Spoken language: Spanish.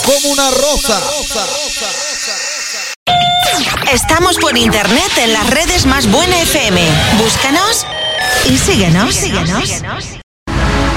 como una rosa. Estamos por internet en las redes Más Buena FM. Búscanos y síguenos.